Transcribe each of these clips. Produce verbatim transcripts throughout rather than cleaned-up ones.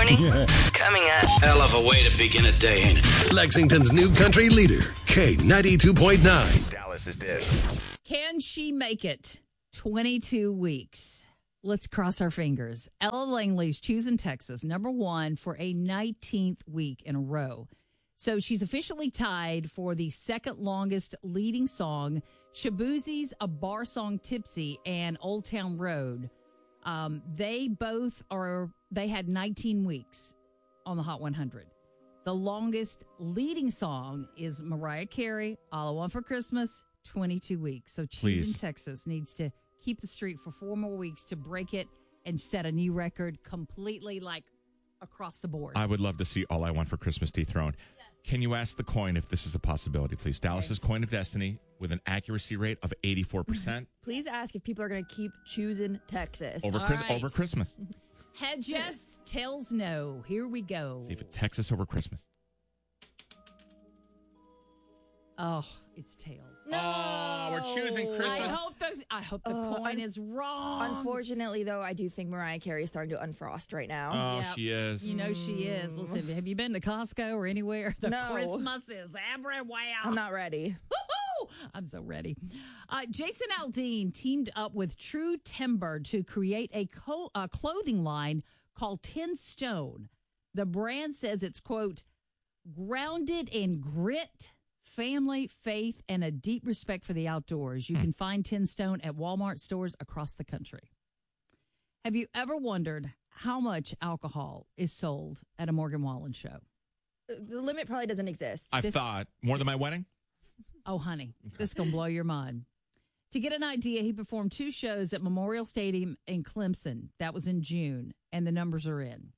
morning. Coming up. Hell of a way to begin a day, ain't it? Lexington's new country leader, K ninety-two point nine. Dallas is dead. Can she make it? twenty-two weeks. Let's cross our fingers. Ella Langley's choosing Texas, number one, for a nineteenth week in a row. So she's officially tied for the second longest leading song. Shaboozie's A Bar Song Tipsy and Old Town Road. Um, they both are, they had nineteen weeks on the Hot one hundred. The longest leading song is Mariah Carey, All I Want for Christmas, twenty-two weeks. So Choosing Please. Texas needs to keep the streak for four more weeks to break it and set a new record completely, like, across the board. I would love to see All I Want for Christmas dethroned. Yes. Can you ask the coin if this is a possibility, please? Dallas's coin of destiny with an accuracy rate of eighty-four percent. Please ask if people are going to keep choosing Texas. Over, All Chris- right. over Christmas. Head yes, tails no. Here we go. See if it's Texas over Christmas. Oh, it's tails. No. Oh, we're choosing I Christmas. hope those, I hope the Uh, coin un- is wrong. Unfortunately, though, I do think Mariah Carey is starting to unfrost right now. Oh, Yep. she is. You know she is. Listen, have you been to Costco or anywhere? The No. Christmas is everywhere. I'm not ready. Woo-hoo! I'm so ready. Uh, Jason Aldean teamed up with True Timber to create a co- uh, clothing line called Ten Stone. The brand says it's, quote, grounded in grit, family, faith, and a deep respect for the outdoors. You can find Ten Stone at Walmart stores across the country. Have you ever wondered how much alcohol is sold at a Morgan Wallen show? The limit probably doesn't exist. I This- thought more than my wedding. Oh, honey, this is going to blow your mind. To get an idea, he performed two shows at Memorial Stadium in Clemson. That was in June, and the numbers are in.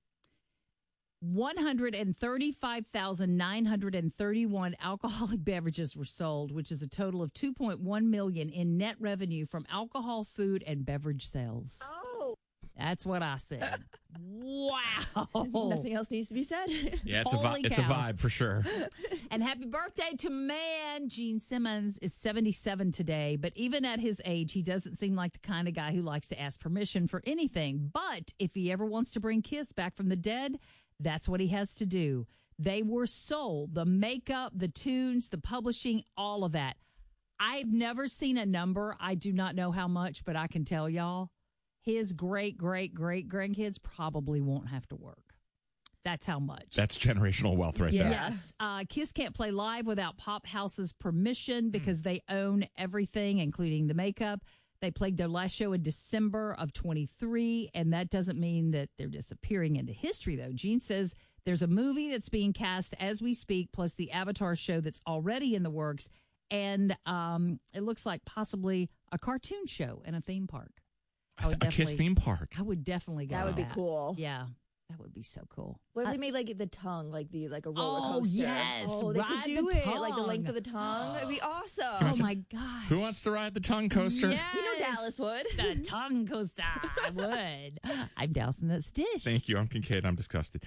one hundred thirty-five thousand nine hundred thirty-one alcoholic beverages were sold, which is a total of two point one million dollars in net revenue from alcohol, food, and beverage sales. Oh. That's what I said. Wow. Nothing else needs to be said. Yeah, it's a Holy vi- it's a cow. vibe for sure. And happy birthday to man. Gene Simmons is seventy-seven today, but even at his age, he doesn't seem like the kind of guy who likes to ask permission for anything. But if he ever wants to bring Kiss back from the dead, that's what he has to do. They were sold. The makeup, the tunes, the publishing, all of that. I've never seen a number. I do not know how much, but I can tell y'all, his great, great, great grandkids probably won't have to work. That's how much. That's generational wealth right Yeah. there. Yes. Uh, Kiss can't play live without Pop House's permission because they own everything, including the makeup. They played their last show in December of twenty-three, and that doesn't mean that they're disappearing into history, though. Gene says there's a movie that's being cast as we speak, plus the Avatar show that's already in the works, and um, it looks like possibly a cartoon show in a theme park. I would A Kiss definitely- theme park. I would definitely go. That would to be cool. Yeah, that would be so cool. What if Uh, they made like the tongue, like the like a roller Oh, coaster? yes, Oh, they could ride do the it like the length tongue. of the tongue. That'd be awesome. Oh my gosh! Who wants to ride the tongue coaster? Yes. You know Dallas would. The tongue coaster. I would. I'm dousing that dish. Thank you. I'm Kincaid. I'm disgusted.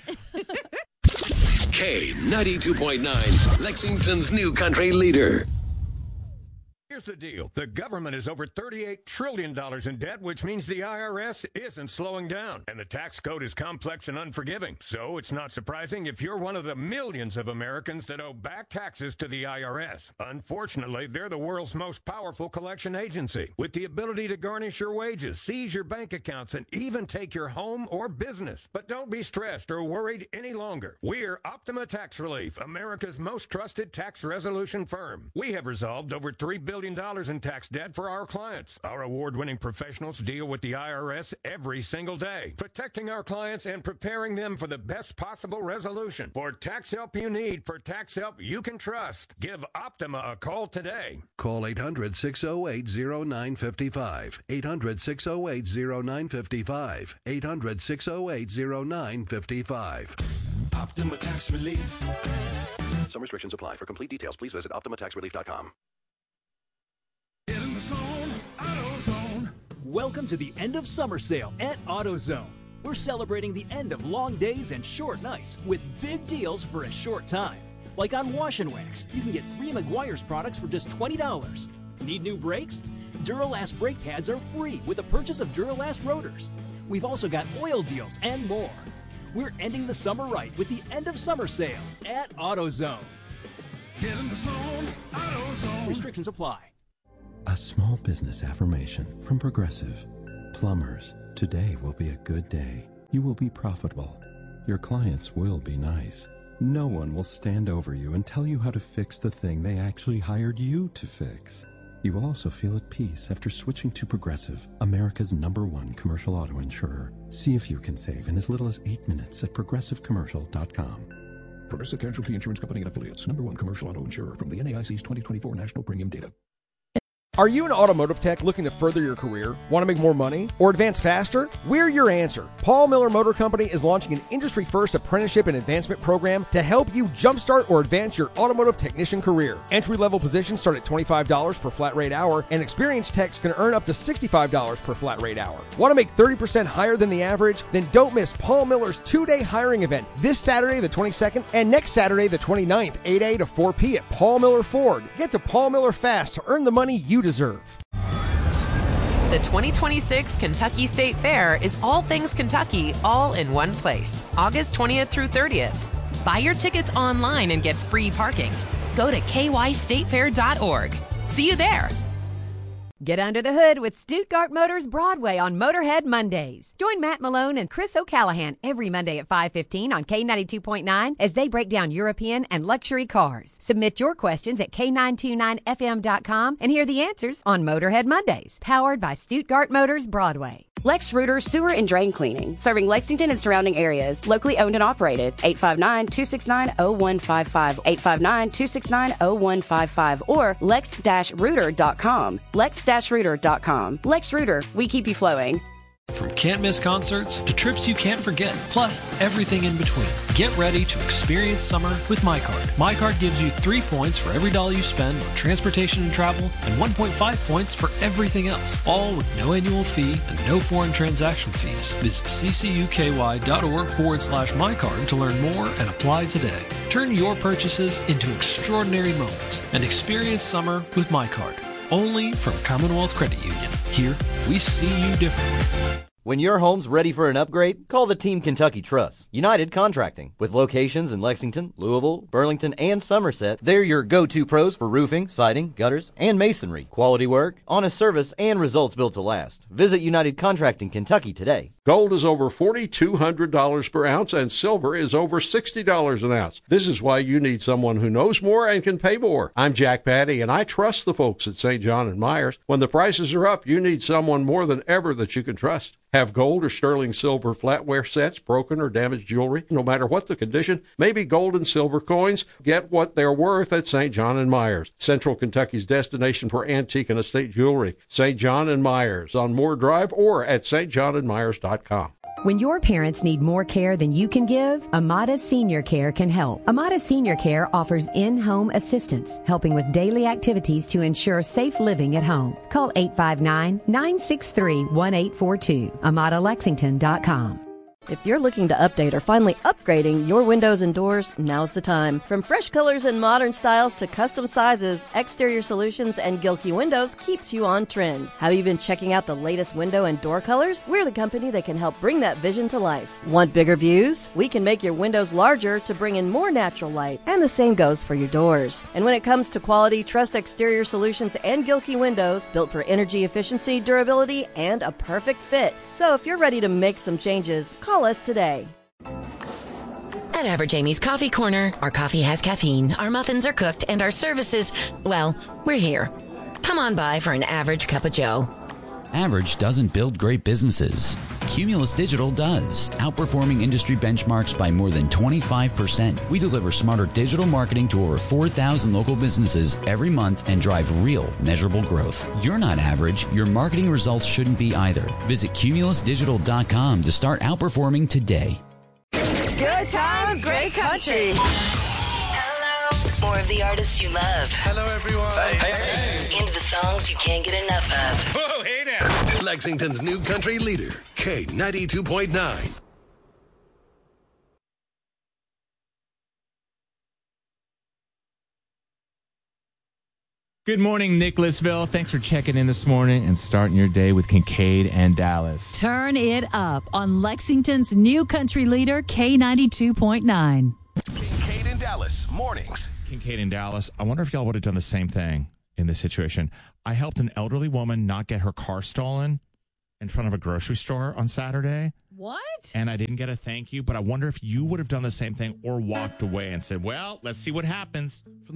K ninety-two point nine, Lexington's new country leader. Here's the deal. The government is over thirty-eight trillion dollars in debt, which means the I R S isn't slowing down. And the tax code is complex and unforgiving. So it's not surprising if you're one of the millions of Americans that owe back taxes to the I R S. Unfortunately, they're the world's most powerful collection agency, with the ability to garnish your wages, seize your bank accounts, and even take your home or business. But don't be stressed or worried any longer. We're Optima Tax Relief, America's most trusted tax resolution firm. We have resolved over three billion dollars in tax debt for our clients. Our award-winning professionals deal with the I R S every single day, protecting our clients and preparing them for the best possible resolution. For tax help you need, for tax help you can trust, give Optima a call today. Call eight hundred, six oh eight, oh nine five five. eight hundred, six oh eight, oh nine five five. eight hundred, six oh eight, oh nine five five. Optima Tax Relief. Some restrictions apply. For complete details, please visit optima tax relief dot com. Get in the zone, AutoZone. Welcome to the end of summer sale at AutoZone. We're celebrating the end of long days and short nights with big deals for a short time. Like on Wash and Wax, you can get three Meguiar's products for just twenty dollars. Need new brakes? Duralast brake pads are free with the purchase of Duralast rotors. We've also got oil deals and more. We're ending the summer right with the end of summer sale at AutoZone. Get in the zone, AutoZone. Restrictions apply. A small business affirmation from Progressive. Plumbers, today will be a good day. You will be profitable. Your clients will be nice. No one will stand over you and tell you how to fix the thing they actually hired you to fix. You will also feel at peace after switching to Progressive, America's number one commercial auto insurer. See if you can save in as little as eight minutes at progressive commercial dot com. Progressive Casualty Insurance Company and Affiliates, number one commercial auto insurer from the N A I C's twenty twenty-four National Premium Data. Are you an automotive tech looking to further your career? Want to make more money? Or advance faster? We're your answer. Paul Miller Motor Company is launching an industry-first apprenticeship and advancement program to help you jumpstart or advance your automotive technician career. Entry-level positions start at twenty-five dollars per flat rate hour, and experienced techs can earn up to sixty-five dollars per flat rate hour. Want to make thirty percent higher than the average? Then don't miss Paul Miller's two-day hiring event this Saturday the twenty-second and next Saturday the twenty-ninth, eight a to four p at Paul Miller Ford. Get to Paul Miller fast to earn the money you deserve. The twenty twenty-six Kentucky State Fair is all things Kentucky, all in one place. August twentieth through thirtieth. Buy your tickets online and get free parking. Go to k y state fair dot org. See you there. Get under the hood with Stuttgart Motors Broadway on Motorhead Mondays. Join Matt Malone and Chris O'Callahan every Monday at five fifteen on K ninety-two point nine as they break down European and luxury cars. Submit your questions at k nine two nine f m dot com and hear the answers on Motorhead Mondays, powered by Stuttgart Motors Broadway. Lex Reuter Sewer and Drain Cleaning, serving Lexington and surrounding areas, locally owned and operated. eight five nine, two six nine, zero one five five, eight five nine, two six nine, zero one five five, or lex dash reuter dot com. lex dash reuter dot com. Lex Reuter, we keep you flowing. From can't miss concerts to trips you can't forget, plus everything in between. Get ready to experience summer with MyCard. MyCard gives you three points for every dollar you spend on transportation and travel, and one point five points for everything else, all with no annual fee and no foreign transaction fees. Visit ccuky.org forward slash MyCard to learn more and apply today. Turn your purchases into extraordinary moments and experience summer with MyCard. Only from Commonwealth Credit Union. Here, we see you differently. When your home's ready for an upgrade, call the Team Kentucky Truss. United Contracting. With locations in Lexington, Louisville, Burlington, and Somerset, they're your go-to pros for roofing, siding, gutters, and masonry. Quality work, honest service, and results built to last. Visit United Contracting Kentucky today. Gold is over four thousand two hundred dollars per ounce, and silver is over sixty dollars an ounce. This is why you need someone who knows more and can pay more. I'm Jack Patty, and I trust the folks at Saint John and Myers. When the prices are up, you need someone more than ever that you can trust. Have gold or sterling silver flatware sets, broken or damaged jewelry, no matter what the condition, maybe gold and silver coins, get what they're worth at Saint John and Myers, Central Kentucky's destination for antique and estate jewelry. Saint John and Myers on Moore Drive or at s t john and myers dot com. When your parents need more care than you can give, Amada Senior Care can help. Amada Senior Care offers in-home assistance, helping with daily activities to ensure safe living at home. Call eight five nine, nine six three, one eight four two, amada lexington dot com. If you're looking to update or finally upgrading your windows and doors, now's the time. From fresh colors and modern styles to custom sizes, Exterior Solutions and Gilkey Windows keeps you on trend. Have you been checking out the latest window and door colors? We're the company that can help bring that vision to life. Want bigger views? We can make your windows larger to bring in more natural light. And the same goes for your doors. And when it comes to quality, trust Exterior Solutions and Gilkey Windows, built for energy efficiency, durability, and a perfect fit. So if you're ready to make some changes, call Call us today. At Average Amy's Coffee Corner, our coffee has caffeine, our muffins are cooked, and our services, well, we're here. Come on by for an average cup of joe. Average doesn't build great businesses. Cumulus Digital does, outperforming industry benchmarks by more than twenty-five percent. We deliver smarter digital marketing to over four thousand local businesses every month and drive real, measurable growth. You're not average. Your marketing results shouldn't be either. Visit cumulus digital dot com to start outperforming today. Good times, great country. More of the artists you love. Hello, everyone. Hey, hey. Into the songs you can't get enough of. Whoa, hey now. Lexington's new country leader, K ninety-two point nine. Good morning, Nicholasville. Thanks for checking in this morning and starting your day with Kincaid and Dallas. Turn it up on Lexington's new country leader, K ninety-two point nine. Kincaid and Dallas, mornings. Kincaid and Dallas, I wonder if y'all would have done the same thing in this situation. I helped an elderly woman not get her car stolen in front of a grocery store on Saturday. What? And I didn't get a thank you, but I wonder if you would have done the same thing or walked away and said, well, let's see what happens.